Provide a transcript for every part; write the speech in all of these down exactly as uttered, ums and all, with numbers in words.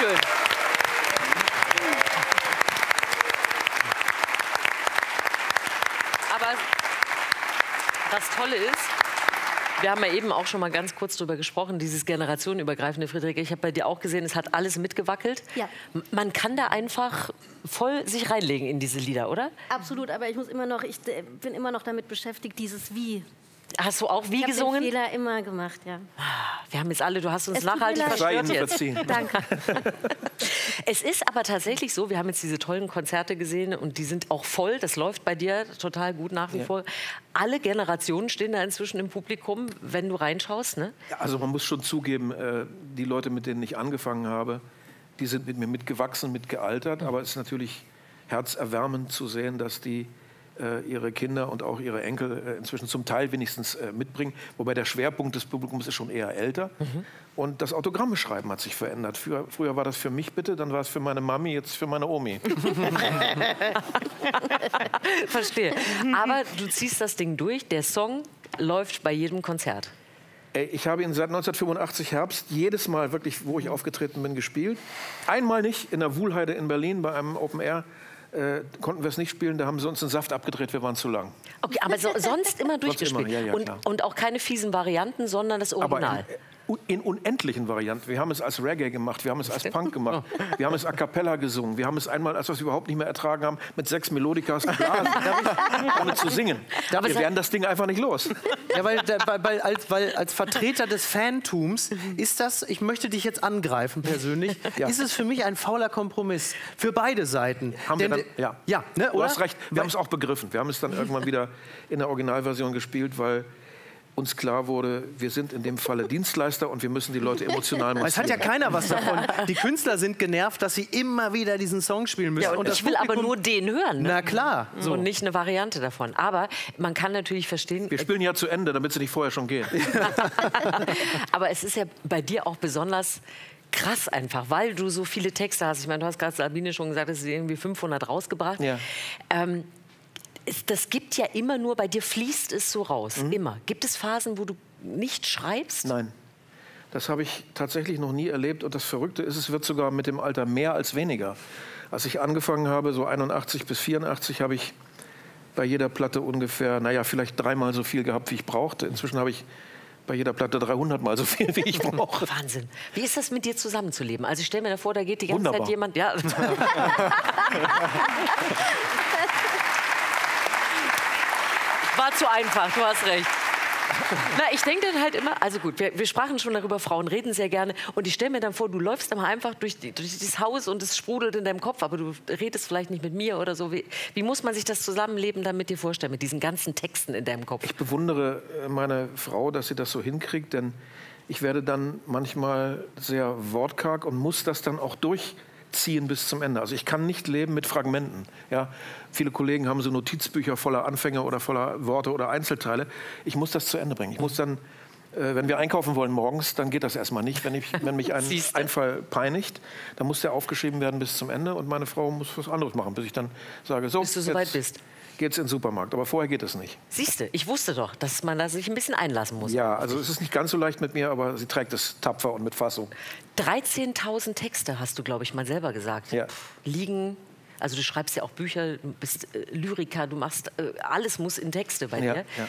schön. Aber das Tolle ist, wir haben ja eben auch schon mal ganz kurz darüber gesprochen, dieses generationenübergreifende, Friederike. Ich habe bei dir auch gesehen, es hat alles mitgewackelt. Ja. Man kann da einfach voll sich reinlegen in diese Lieder, oder? Absolut, aber ich muss immer noch, ich äh, bin immer noch damit beschäftigt, dieses Wie. Hast du auch wie Ich gesungen? habe den Fehler immer gemacht, ja. Wir haben jetzt alle, du hast uns Es tut nachhaltig mir leid. verstört Sei Ihnen jetzt. verziehen. Danke. Es ist aber tatsächlich so, wir haben jetzt diese tollen Konzerte gesehen und die sind auch voll, das läuft bei dir total gut nach wie Ja. vor. Alle Generationen stehen da inzwischen im Publikum, wenn du reinschaust, ne? Ja, also man muss schon zugeben, äh, die Leute, mit denen ich angefangen habe, die sind mit mir mitgewachsen, mitgealtert. Aber es ist natürlich herzerwärmend zu sehen, dass die äh, ihre Kinder und auch ihre Enkel äh, inzwischen zum Teil wenigstens äh, mitbringen. Wobei der Schwerpunkt des Publikums ist schon eher älter. Mhm. Und das Autogrammeschreiben hat sich verändert. Früher, früher war das für mich bitte, dann war es für meine Mami, jetzt für meine Omi. Verstehe. Aber du ziehst das Ding durch, der Song läuft bei jedem Konzert. Ey, ich habe ihn seit neunzehnhundertfünfundachtzig Herbst jedes Mal wirklich, wo ich aufgetreten bin, gespielt. Einmal nicht in der Wuhlheide in Berlin bei einem Open Air. Äh, konnten wir es nicht spielen, da haben sie uns den Saft abgedreht, wir waren zu lang. Okay, aber so, sonst immer durchgespielt. immer, ja, ja, und, klar. und auch keine fiesen Varianten, sondern das Aber Original. in, in unendlichen Varianten. Wir haben es als Reggae gemacht, wir haben es als Punk gemacht, wir haben es a cappella gesungen, wir haben es einmal, als wir es überhaupt nicht mehr ertragen haben, mit sechs Melodikas geblasen, ohne zu singen. Aber wir werden das Ding einfach nicht los. Ja, weil, weil, weil, als, weil als Vertreter des Fantums ist das, ich möchte dich jetzt angreifen persönlich, Ja. ist es für mich ein fauler Kompromiss. Für beide Seiten. Haben wir Denn, dann, ja. ja, ne, Du oder? hast recht, wir haben es auch begriffen. Wir haben es dann irgendwann wieder in der Originalversion gespielt, weil uns klar wurde, wir sind in dem Falle Dienstleister und wir müssen die Leute emotional Es hat ja motivieren. keiner was davon. Die Künstler sind genervt, dass sie immer wieder diesen Song spielen müssen. Ja, und, das ich will aber Publikum- nur den hören. Ne? Na klar. So. Und nicht eine Variante davon. Aber man kann natürlich verstehen... Wir spielen ja zu Ende, damit sie nicht vorher schon gehen. Aber es ist ja bei dir auch besonders krass einfach, weil du so viele Texte hast. Ich meine, du hast gerade Sabine schon gesagt, dass sie irgendwie fünfhundert rausgebracht. Ja. Ähm, es, das gibt ja immer nur, bei dir fließt es so raus, Mhm. immer. Gibt es Phasen, wo du nicht schreibst? Nein, das habe ich tatsächlich noch nie erlebt. Und das Verrückte ist, es wird sogar mit dem Alter mehr als weniger. Als ich angefangen habe, so einundachtzig bis vierundachtzig, habe ich bei jeder Platte ungefähr, naja, vielleicht dreimal so viel gehabt, wie ich brauchte. Inzwischen habe ich bei jeder Platte dreihundert Mal so viel, wie ich brauche. Wahnsinn. Wie ist das, mit dir zusammenzuleben? Also ich stelle mir da vor, da geht die ganze Wunderbar. Zeit jemand... Ja. War zu einfach, du hast recht. Na, ich denke dann halt immer, also gut, wir, wir sprachen schon darüber, Frauen reden sehr gerne. Und ich stelle mir dann vor, du läufst immer einfach durch, die, durch dieses Haus und es sprudelt in deinem Kopf, aber du redest vielleicht nicht mit mir oder so. Wie, wie muss man sich das Zusammenleben dann mit dir vorstellen, mit diesen ganzen Texten in deinem Kopf? Ich bewundere äh, meine Frau, dass sie das so hinkriegt, denn ich werde dann manchmal sehr wortkarg und muss das dann auch durchziehen bis zum Ende. Also ich kann nicht leben mit Fragmenten. Ja? Viele Kollegen haben so Notizbücher voller Anfänge oder voller Worte oder Einzelteile. Ich muss das zu Ende bringen. Ich muss dann, äh, wenn wir einkaufen wollen morgens, dann geht das erstmal nicht. Wenn, ich, wenn mich ein Siehste? Einfall peinigt, dann muss der aufgeschrieben werden bis zum Ende und meine Frau muss was anderes machen, bis ich dann sage, so, Bis du soweit bist. geht's in den Supermarkt. Aber vorher geht es nicht. Siehst du, ich wusste doch, dass man da sich ein bisschen einlassen muss. Ja, also es ist nicht ganz so leicht mit mir, aber sie trägt es tapfer und mit Fassung. dreizehntausend Texte hast du, glaube ich, mal selber gesagt. Ja. Liegen, also du schreibst ja auch Bücher, du bist äh, Lyriker, du machst, äh, alles muss in Texte bei Ja, dir. ja.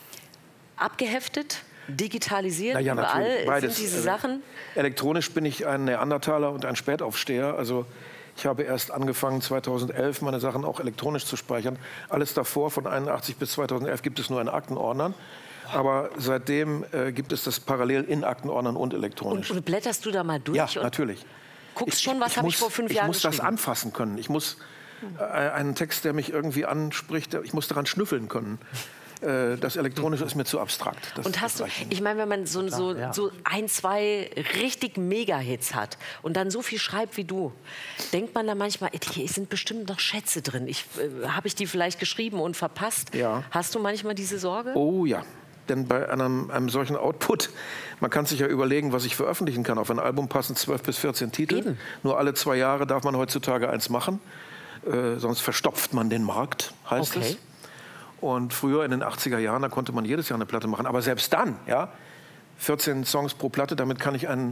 Abgeheftet, digitalisiert, Na ja, überall natürlich, beides. sind diese Also, Sachen. Elektronisch bin ich ein Neandertaler und ein Spätaufsteher. Also ich habe erst angefangen, zweitausendelf meine Sachen auch elektronisch zu speichern. Alles davor, von einundachtzig bis zweitausendelf, gibt es nur in Aktenordnern. Aber seitdem äh, gibt es das parallel in Aktenordnern und elektronisch. Und, und blätterst du da mal durch? Ja, und natürlich. guckst schon, was habe ich muss- vor fünf ich Jahren muss das geschrieben? anfassen können. Ich muss äh, einen Text, der mich irgendwie anspricht, ich muss daran schnüffeln können. Äh, das Elektronische ist mir zu abstrakt. Das, Und hast das du, reicht mir nicht. ich meine, wenn man so, so, ja. so ein, zwei richtig Mega-Hits hat und dann so viel schreibt wie du, denkt man da manchmal, hier sind bestimmt noch Schätze drin. Ich, äh, habe ich die vielleicht geschrieben und verpasst? Ja. Hast du manchmal diese Sorge? Oh ja, denn bei einem, einem solchen Output, man kann sich ja überlegen, was ich veröffentlichen kann. Auf ein Album passen zwölf bis vierzehn Titel. Eben. Nur alle zwei Jahre darf man heutzutage eins machen. Äh, sonst verstopft man den Markt, heißt Okay. es. Und früher in den achtziger Jahren, da konnte man jedes Jahr eine Platte machen. Aber selbst dann, ja, vierzehn Songs pro Platte, damit kann ich einen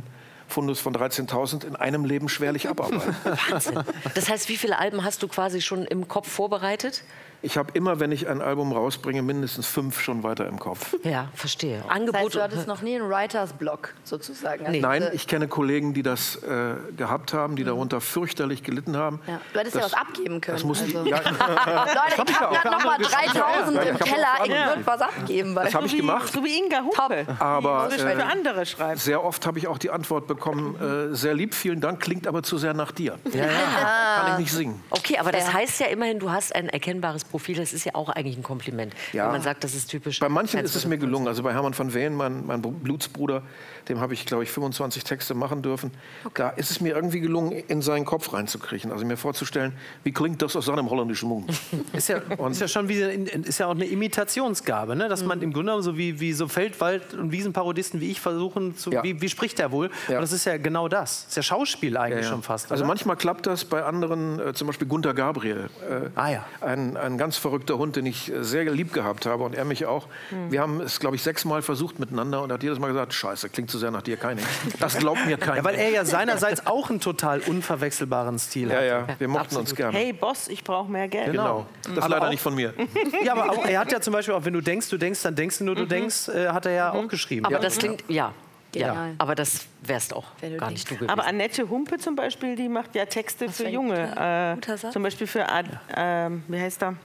Fundus von dreizehntausend in einem Leben schwerlich abarbeiten. Wahnsinn. Das heißt, wie viele Alben hast du quasi schon im Kopf vorbereitet? Ich habe immer, wenn ich ein Album rausbringe, mindestens fünf schon weiter im Kopf. Ja, verstehe. Das Angebot. heißt, du hattest noch nie einen Writers-Block sozusagen. Also Nee. Nein, diese- ich kenne Kollegen, die das äh, gehabt haben, die darunter fürchterlich gelitten haben. ja. Du hättest ja Das- was abgeben können. Das muss also. ja, Leute, ich ja habe auch gerade noch mal andere Geschichten. dreitausend Ja, ja, im ich hab Keller. auch Ich andere- würde was abgeben. Weil das habe ich So wie- gemacht. So wie Inga Huppe. Aber Die für äh, andere schreibt. sehr oft habe ich auch die Antwort bekommen, äh, sehr lieb, vielen Dank, klingt aber zu sehr nach dir. Ja, ja. Kann ich nicht singen. Okay, aber das Ja. heißt ja immerhin, du hast ein erkennbares Profil. Das ist ja auch eigentlich ein Kompliment. Ja. Wenn man sagt, das ist typisch. Bei manchen ist es mir gelungen. Also bei Hermann van Veen, mein, mein Blutsbruder, dem habe ich, glaube ich, fünfundzwanzig Texte machen dürfen. Da ist es mir irgendwie gelungen, in seinen Kopf reinzukriechen. Also mir vorzustellen, wie klingt das aus seinem holländischen Mund. Ist ja, ist ja schon wie, ist ja auch eine Imitationsgabe, ne? Dass man im Grunde genommen so wie, wie so Feldwald- und Wiesenparodisten wie ich versuchen zu, Ja. wie, wie spricht der wohl? Ja. Und das ist ja genau das. Das ist ja Schauspiel eigentlich Ja, ja. schon fast. Also oder? manchmal klappt das, bei anderen, äh, zum Beispiel Gunter Gabriel, äh, Ah, ja. ein, ein ganz verrückter Hund, den ich äh, sehr lieb gehabt habe und er mich auch. Wir haben es, glaube ich, sechsmal versucht miteinander und er hat jedes Mal gesagt, scheiße, klingt zu sehr nach dir, keine. Das glaubt mir keiner. Ja, weil er ja seinerseits auch einen total unverwechselbaren Stil ja, hat. ja, wir mochten uns gerne. Hey Boss, ich brauche mehr Geld. Genau. Das ist Aber leider auch- nicht von mir. Ja, aber auch, er hat ja zum Beispiel auch, wenn du denkst, du denkst, dann denkst du nur, du denkst, äh, hat er ja auch geschrieben. Aber ja. das klingt, ja. Ja, Genial. aber das wärst auch Wenn du gar denkst. nicht du gewesen. Aber Annette Humpe zum Beispiel, die macht ja Texte für ein Junge. guter- Äh, guter Satz. zum Beispiel für, Ad, ähm, wie heißt er?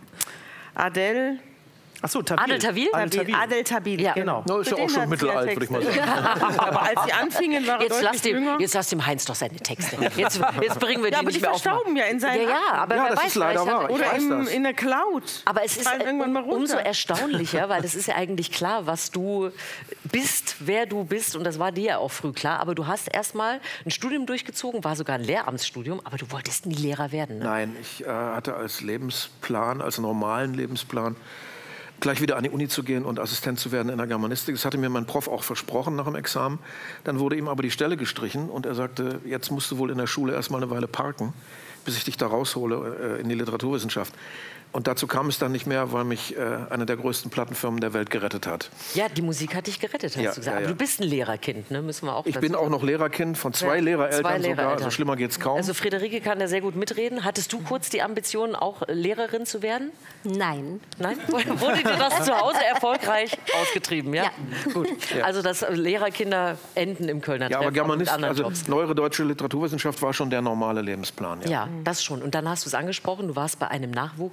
Adel. Ach so, Tabil. Adel Tawil? Adel Tawil. Adel Tabil, Ja. genau. Na, ist Für ja auch den schon hat sie mittelalt, ja würde ich mal Texte. sagen. Aber als sie anfingen, war er Jetzt lass, deutlich dem, jünger. jetzt lass dem Heinz doch seine Texte. Jetzt, jetzt bringen wir die Ja, aber nicht die mehr auf. verstauben ja in seinen Ja, ja, aber Ja, wer das weiß, ist leider vielleicht hat er- wahr. Ich Oder weiß im, das. in der Cloud. Aber es ist Fallen irgendwann mal um, umso runter. erstaunlicher, weil es ist ja eigentlich klar, was du bist, wer du bist. Und das war dir ja auch früh klar. Aber du hast erst mal ein Studium durchgezogen, war sogar ein Lehramtsstudium. Aber du wolltest nie Lehrer werden. Ne? Nein, ich äh, hatte als Lebensplan, als normalen Lebensplan, gleich wieder an die Uni zu gehen und Assistent zu werden in der Germanistik. Das hatte mir mein Prof auch versprochen nach dem Examen. Dann wurde ihm aber die Stelle gestrichen und er sagte, jetzt musst du wohl in der Schule erst mal eine Weile parken, bis ich dich da raushole äh, in die Literaturwissenschaft. Und dazu kam es dann nicht mehr, weil mich äh, eine der größten Plattenfirmen der Welt gerettet hat. Ja, die Musik hat dich gerettet, hast Ja, du gesagt. ja, ja. Aber du bist ein Lehrerkind, ne? Müssen wir auch Ich dazu bin auch sagen. noch Lehrerkind von zwei Ja, Lehrereltern zwei sogar, Lehrereltern. also schlimmer geht's kaum. Also Friederike kann da sehr gut mitreden. Hattest du kurz die Ambition, auch Lehrerin zu werden? Nein. Nein? Wurde dir das zu Hause erfolgreich ausgetrieben? Ja. Ja. Gut. Also, dass Lehrerkinder enden im Kölner ja, Treff, aber auch mit Germanist, anderen also Jobs. neuere deutsche Literaturwissenschaft war schon der normale Lebensplan. Ja. Ja, das schon. Und dann hast du es angesprochen, du warst bei einem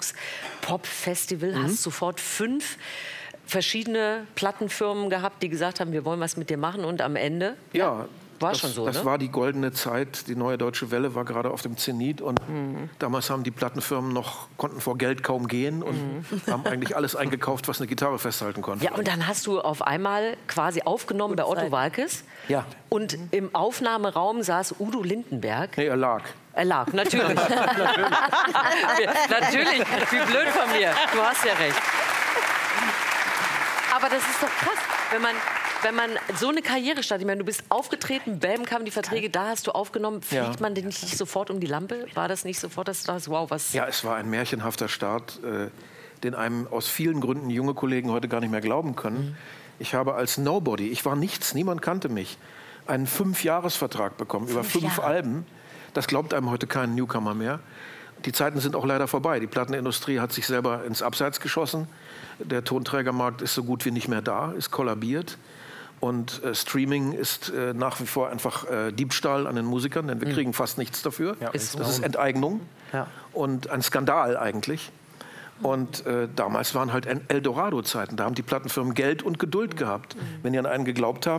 Nachwuchs-Pop-Festival, Mhm. hast sofort fünf verschiedene Plattenfirmen gehabt, die gesagt haben, wir wollen was mit dir machen. Und am Ende Ja, war das, schon so, das ne? war die goldene Zeit. Die Neue Deutsche Welle war gerade auf dem Zenit und Mhm. damals haben die Plattenfirmen noch konnten vor Geld kaum gehen und haben eigentlich alles eingekauft, was eine Gitarre festhalten konnte. Mhm. Ja, und dann hast du auf einmal quasi aufgenommen bei Otto Walkes. Ja. Und im Aufnahmeraum saß Udo Lindenberg. Nee, er lag. Er lag, natürlich. natürlich. Natürlich, wie blöd von mir. Du hast ja recht. Aber das ist doch krass, wenn man, wenn man so eine Karriere startet. Ich meine, du bist aufgetreten, bam, kamen die Verträge, da hast du aufgenommen. Fliegt Ja. man denn nicht sofort um die Lampe? War das nicht sofort, dass du dachtest, wow, was... Ja, es war ein märchenhafter Start, äh, den einem aus vielen Gründen junge Kollegen heute gar nicht mehr glauben können. Ich habe als Nobody, ich war nichts, niemand kannte mich, einen Fünfjahresvertrag bekommen über fünf Jahre. Alben. Das glaubt einem heute kein Newcomer mehr. Die Zeiten sind auch leider vorbei. Die Plattenindustrie hat sich selber ins Abseits geschossen. Der Tonträgermarkt ist so gut wie nicht mehr da, ist kollabiert. Und äh, Streaming ist äh, nach wie vor einfach äh, Diebstahl an den Musikern, denn wir kriegen fast nichts dafür. Ist das ist Enteignung Ja. und ein Skandal eigentlich. Und äh, damals waren halt Eldorado-Zeiten. Da haben die Plattenfirmen Geld und Geduld gehabt. Wenn die an einen geglaubt haben,